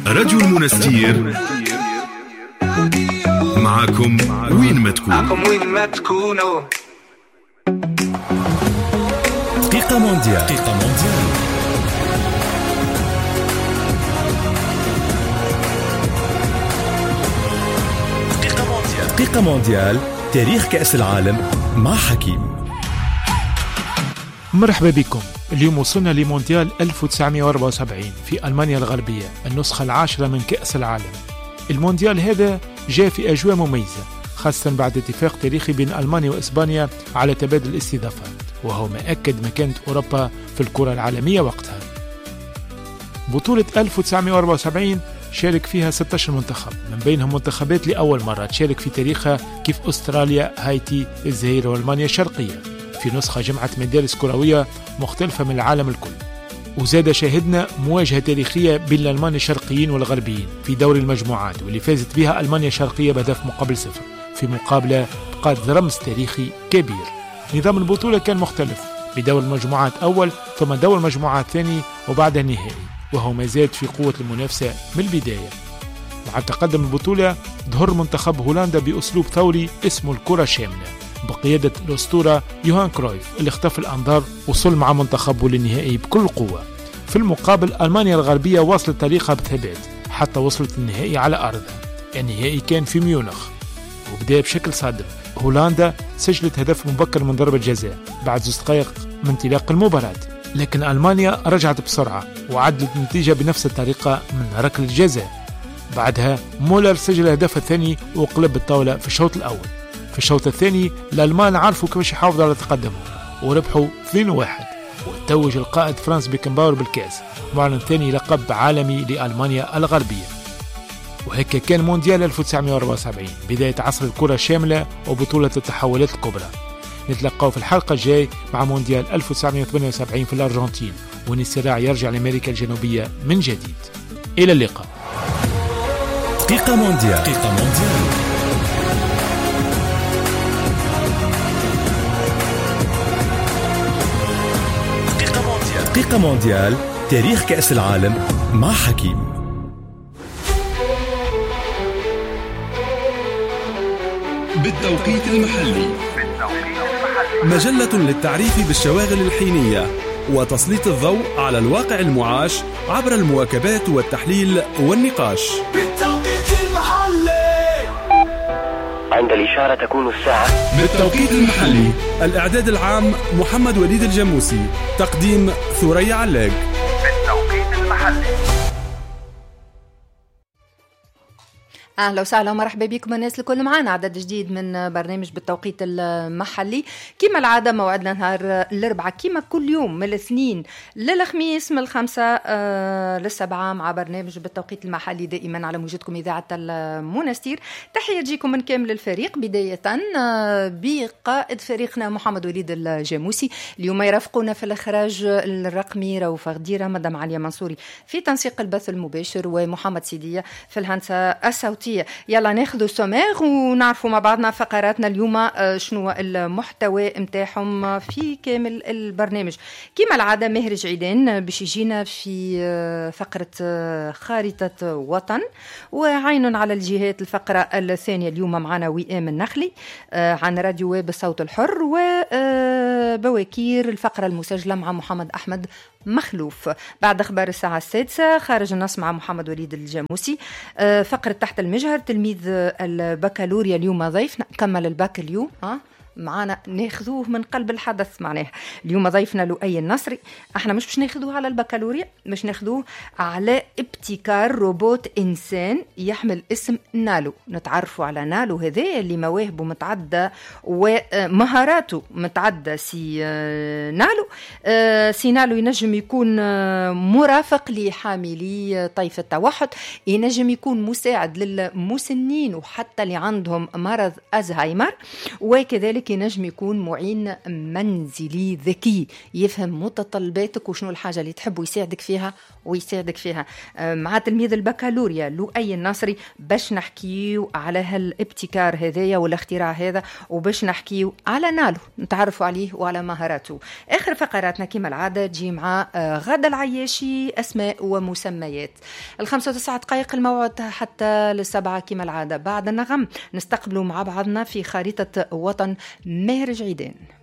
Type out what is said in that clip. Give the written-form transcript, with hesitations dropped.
راديو المنستير معكم وين ما تكونوا. دقيقة مونديال. دقيقة مونديال، تاريخ كأس العالم مع حكيم. مرحبا بكم. اليوم وصلنا لمونديال 1974 في ألمانيا الغربية، النسخة العاشرة من كأس العالم. المونديال هذا جاء في أجواء مميزة، خاصة بعد اتفاق تاريخي بين ألمانيا وإسبانيا على تبادل الاستضافات، وهو ما أكد مكانة أوروبا في الكرة العالمية وقتها. بطولة 1974 شارك فيها 16 منتخب، من بينهم منتخبات لأول مرة تشارك في تاريخها كيف أستراليا، هايتي، الجزائر وألمانيا الشرقية، في نسخة جمعت مدارس كروية مختلفة من العالم الكل. وزاد شاهدنا مواجهة تاريخية بين الألمان الشرقيين والغربيين في دور المجموعات، واللي فازت بها ألمانيا الشرقية بهدف مقابل 0 في مقابلة بقات رمز تاريخي كبير. نظام البطولة كان مختلف، بدور المجموعات أول ثم دور المجموعات ثاني وبعدها النهائي، وهو ما زاد في قوة المنافسة من البداية. مع تقدم البطولة ظهر منتخب هولندا بأسلوب ثوري اسمه الكرة شاملة بقيادة الأسطورة يوهان كرويف، اللي اختفى الأنظار وصل مع منتخبه للنهائي بكل قوة. في المقابل ألمانيا الغربية واصلت طريقها بثبات حتى وصلت النهائي على أرضها. النهائي كان في ميونخ وبدأ بشكل صادم. هولندا سجلت هدف مبكر من ضربة جزاء بعد 6 دقائق من انطلاق المباراة، لكن ألمانيا رجعت بسرعة وعدلت النتيجة بنفس الطريقة من ركلة الجزاء. بعدها مولر سجل الهدف الثاني وقلب الطاولة في الشوط الأول. في الشوط الثاني الألمان عرفوا كيفاش يحافظوا على تقدمهم وربحوا 2-1، وتوج القائد فرانس بيكنباور بالكاس، معلن ثاني لقب عالمي لألمانيا الغربية. وهيك كان مونديال 1974 بداية عصر الكرة الشاملة وبطولة التحولات الكبرى. نتلقاو في الحلقة الجاي مع مونديال 1978 في الأرجنتين، وين الصراع يرجع لأمريكا الجنوبية من جديد. إلى اللقاء. دقيقة مونديال. دقيقة مونديال، تاريخ كأس العالم مع حكيم. بالتوقيت المحلي. مجلة للتعريف بالشواغل الحينية وتسليط الضوء على الواقع المعاش عبر المواكبات والتحليل والنقاش. بالتوقيت المحلي. عند الإشارة تكون الساعة. بالتوقيت المحلي. الإعداد العام محمد وليد الجموسي، تقديم ثريا علاق. بالتوقيت المحلي. أهلا وسهلا ومرحبا بكم الناس الكل. معنا عدد جديد من برنامج بالتوقيت المحلي، كما العادة موعدنا نهار الأربعاء كما كل يوم من الاثنين للخميس من 5 ل7 مع برنامج بالتوقيت المحلي دائما على موجتكم إذاعة المنستير. تحية تجيكم من كامل الفريق، بداية بقائد فريقنا محمد وليد الجاموسي. اليوم يرافقونا في الإخراج الرقمي روفة غديرة، مدام عليا منصوري في تنسيق البث المباشر، ومحمد سيدية في الهندسة الصوتية. يلا ناخذوا سومير ونعرفوا مع بعضنا فقراتنا اليوم شنو المحتوى متاعهم في كامل البرنامج. كما العادة ماهر جعيدان باش يجينا في فقرة خارطة وطن، وعين على الجهات الفقرة الثانية اليوم معنا وئام النخلي عن راديو ويب الصوت الحر، وبواكير الفقرة المسجلة مع محمد أحمد مخلوف. بعد أخبار الساعة 6 خارج النص مع محمد وليد الجاموسي. فقرة تحت المجهر تلميذ البكالوريا اليوم ضيفنا، كمل الباك اليوم معنا ناخذوه من قلب الحدث. معناه اليوم ضيفنا لؤي النصري. احنا مش باش ناخذوه على البكالوريا، مش ناخذوه على ابتكار روبوت انسان يحمل اسم نالو. نتعرفوا على نالو هذا اللي مواهبه متعدده ومهاراته متعدده. سي نالو ينجم يكون مرافق لحاملي طيف التوحد، ينجم يكون مساعد للمسنين وحتى اللي عندهم مرض أزهايمر، وكذلك كذلك ينجم يكون معين منزلي ذكي يفهم متطلباتك وشنو الحاجة اللي تحب ويساعدك فيها مع تلميذ البكالوريا لؤي الناصري باش نحكيو على هالابتكار هذايا والاختراع هذا وباش نحكيو على نالو نتعرفوا عليه وعلى مهاراته. آخر فقراتنا كما العادة تجي مع غادة العياشي أسماء ومسميات. 5 دقائق الموعد حتى 7 كما العادة. بعد النغم نستقبلوا مع بعضنا في خريطة وطن ماهر جعيدان.